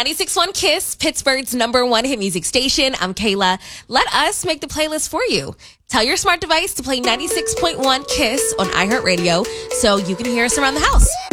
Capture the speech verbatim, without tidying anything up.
ninety-six point one KISS, Pittsburgh's number one hit music station. I'm Kayla. Let us make the playlist for you. Tell your smart device to play ninety-six point one KISS on iHeartRadio so you can hear us around the house.